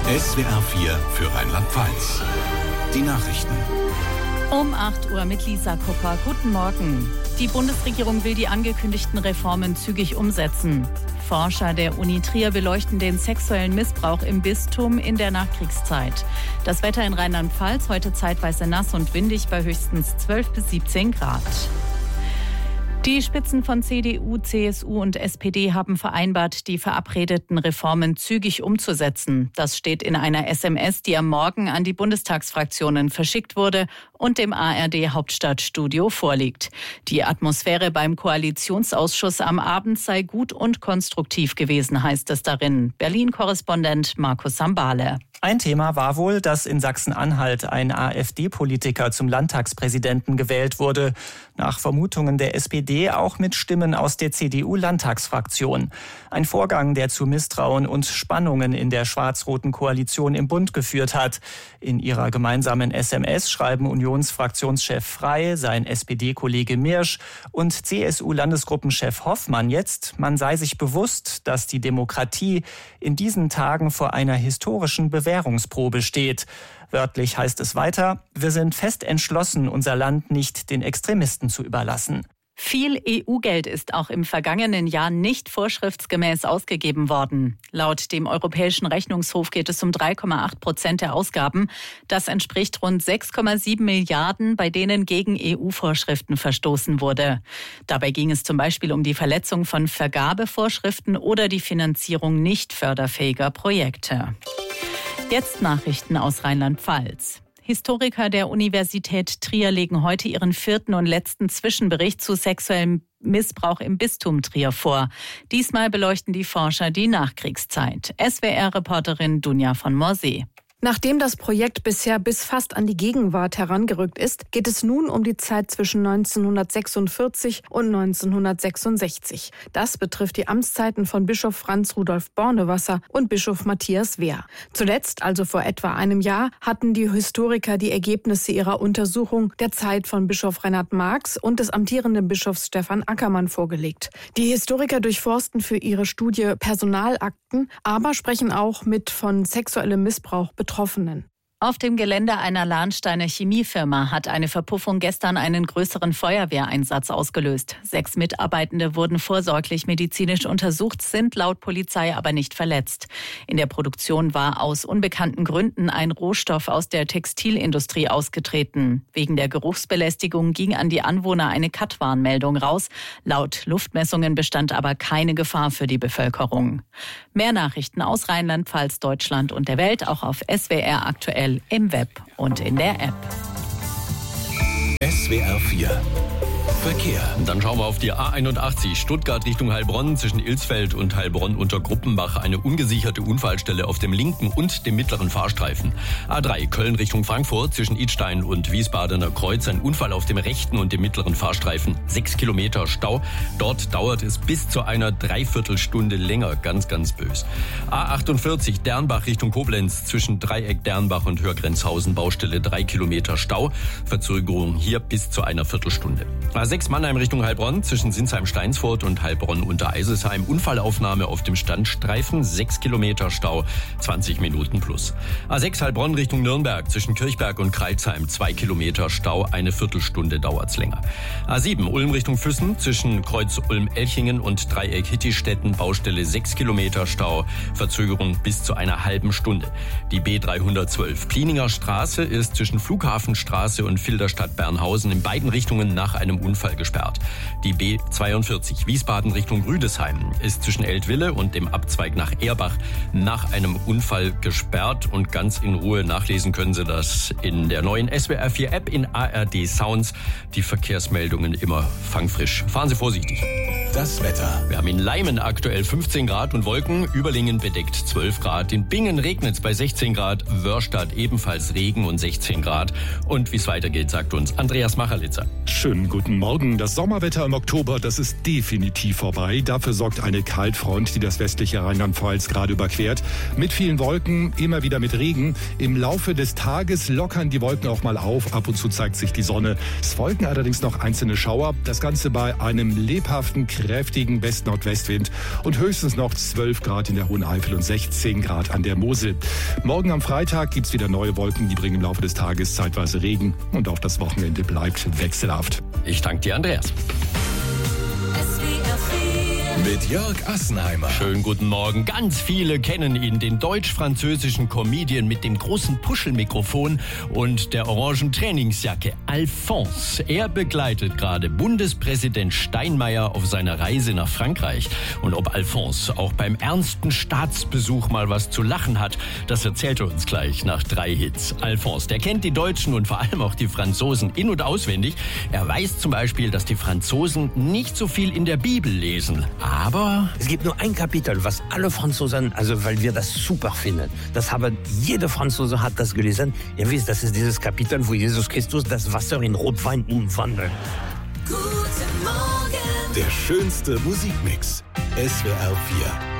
SWR 4 für Rheinland-Pfalz. Die Nachrichten. Um 8 Uhr mit Lisa Kupper. Guten Morgen. Die Bundesregierung will die angekündigten Reformen zügig umsetzen. Forscher der Uni Trier beleuchten den sexuellen Missbrauch im Bistum in der Nachkriegszeit. Das Wetter in Rheinland-Pfalz heute zeitweise nass und windig bei höchstens 12 bis 17 Grad. Die Spitzen von CDU, CSU und SPD haben vereinbart, die verabredeten Reformen zügig umzusetzen. Das steht in einer SMS, die am Morgen an die Bundestagsfraktionen verschickt wurde und dem ARD-Hauptstadtstudio vorliegt. Die Atmosphäre beim Koalitionsausschuss am Abend sei gut und konstruktiv gewesen, heißt es darin. Berlin-Korrespondent Markus Sambale. Ein Thema war wohl, dass in Sachsen-Anhalt ein AfD-Politiker zum Landtagspräsidenten gewählt wurde. Nach Vermutungen der SPD auch mit Stimmen aus der CDU-Landtagsfraktion. Ein Vorgang, der zu Misstrauen und Spannungen in der schwarz-roten Koalition im Bund geführt hat. In ihrer gemeinsamen SMS schreiben Unionsfraktionschef Frey, sein SPD-Kollege Mirsch und CSU-Landesgruppenchef Hoffmann jetzt, man sei sich bewusst, dass die Demokratie in diesen Tagen vor einer historischen Bewährungsprobe steht. Wörtlich heißt es weiter, wir sind fest entschlossen, unser Land nicht den Extremisten zu überlassen. Viel EU-Geld ist auch im vergangenen Jahr nicht vorschriftsgemäß ausgegeben worden. Laut dem Europäischen Rechnungshof geht es um 3,8% der Ausgaben. Das entspricht rund 6,7 Milliarden, bei denen gegen EU-Vorschriften verstoßen wurde. Dabei ging es zum Beispiel um die Verletzung von Vergabevorschriften oder die Finanzierung nicht förderfähiger Projekte. Jetzt Nachrichten aus Rheinland-Pfalz. Historiker der Universität Trier legen heute ihren 4. und letzten Zwischenbericht zu sexuellem Missbrauch im Bistum Trier vor. Diesmal beleuchten die Forscher die Nachkriegszeit. SWR-Reporterin Dunja von Morsee. Nachdem das Projekt bisher bis fast an die Gegenwart herangerückt ist, geht es nun um die Zeit zwischen 1946 und 1966. Das betrifft die Amtszeiten von Bischof Franz Rudolf Bornewasser und Bischof Matthias Wehr. Zuletzt, also vor etwa einem Jahr, hatten die Historiker die Ergebnisse ihrer Untersuchung der Zeit von Bischof Reinhard Marx und des amtierenden Bischofs Stefan Ackermann vorgelegt. Die Historiker durchforsten für ihre Studie Personalakten, aber sprechen auch mit von sexuellem Missbrauch Betroffenen. Auf dem Gelände einer Lahnsteiner Chemiefirma hat eine Verpuffung gestern einen größeren Feuerwehreinsatz ausgelöst. 6 Mitarbeitende wurden vorsorglich medizinisch untersucht, sind laut Polizei aber nicht verletzt. In der Produktion war aus unbekannten Gründen ein Rohstoff aus der Textilindustrie ausgetreten. Wegen der Geruchsbelästigung ging an die Anwohner eine Cut-Warnmeldung raus. Laut Luftmessungen bestand aber keine Gefahr für die Bevölkerung. Mehr Nachrichten aus Rheinland-Pfalz, Deutschland und der Welt auch auf SWR aktuell im Web und in der App. SWR 4 Verkehr. Dann schauen wir auf die A81 Stuttgart Richtung Heilbronn. Zwischen Ilsfeld und Heilbronn unter Gruppenbach eine ungesicherte Unfallstelle auf dem linken und dem mittleren Fahrstreifen. A3 Köln Richtung Frankfurt zwischen Idstein und Wiesbadener Kreuz ein Unfall auf dem rechten und dem mittleren Fahrstreifen. 6 Kilometer Stau. Dort dauert es bis zu einer Dreiviertelstunde länger. Ganz, ganz bös. A48 Dernbach Richtung Koblenz zwischen Dreieck Dernbach und Hörgrenzhausen Baustelle 3 Kilometer Stau. Verzögerung hier bis zu einer Viertelstunde. A6 Mannheim Richtung Heilbronn zwischen Sinsheim-Steinsfurt und Heilbronn-Untereiselsheim. Unfallaufnahme auf dem Standstreifen, 6 Kilometer Stau, 20 Minuten plus. A6 Heilbronn Richtung Nürnberg zwischen Kirchberg und Kreilsheim, 2 Kilometer Stau, eine Viertelstunde dauert's länger. A7 Ulm Richtung Füssen zwischen Kreuz Ulm-Elchingen und Dreieck Hittistetten, Baustelle 6 Kilometer Stau, Verzögerung bis zu einer halben Stunde. Die B312 Plininger Straße ist zwischen Flughafenstraße und Filderstadt-Bernhausen in beiden Richtungen nach einem Unfall gesperrt. Die B42 Wiesbaden Richtung Rüdesheim ist zwischen Eltville und dem Abzweig nach Erbach nach einem Unfall gesperrt und ganz in Ruhe nachlesen können Sie das in der neuen SWR 4 App in ARD Sounds. Die Verkehrsmeldungen immer fangfrisch. Fahren Sie vorsichtig. Das Wetter. Wir haben in Leimen aktuell 15 Grad und Wolken, Überlingen bedeckt 12 Grad, in Bingen regnet es bei 16 Grad, Wörstadt ebenfalls Regen und 16 Grad. Und wie es weitergeht, sagt uns Andreas Macherlitzer. Schönen guten Morgen. Morgen. Das Sommerwetter im Oktober, das ist definitiv vorbei. Dafür sorgt eine Kaltfront, die das westliche Rheinland-Pfalz gerade überquert. Mit vielen Wolken, immer wieder mit Regen. Im Laufe des Tages lockern die Wolken auch mal auf. Ab und zu zeigt sich die Sonne. Es folgen allerdings noch einzelne Schauer. Das Ganze bei einem lebhaften, kräftigen West-Nordwestwind und höchstens noch 12 Grad in der Hohen Eifel und 16 Grad an der Mosel. Morgen am Freitag gibt's wieder neue Wolken. Die bringen im Laufe des Tages zeitweise Regen. Und auch das Wochenende bleibt wechselhaft. Ich danke dir, Andreas. Mit Jörg Assenheimer. Schönen guten Morgen. Ganz viele kennen ihn, den deutsch-französischen Comedian mit dem großen Puschelmikrofon und der orangen Trainingsjacke, Alphonse. Er begleitet gerade Bundespräsident Steinmeier auf seiner Reise nach Frankreich. Und ob Alphonse auch beim ernsten Staatsbesuch mal was zu lachen hat, das erzählt er uns gleich nach 3 Hits. Alphonse, der kennt die Deutschen und vor allem auch die Franzosen in- und auswendig. Er weiß zum Beispiel, dass die Franzosen nicht so viel in der Bibel lesen. Aber es gibt nur ein Kapitel, was alle Franzosen, also weil wir das super finden. Das haben jeder Franzose hat das gelesen. Ihr wisst, das ist dieses Kapitel, wo Jesus Christus das Wasser in Rotwein umwandelt. Guten Morgen. Der schönste Musikmix. SWR 4.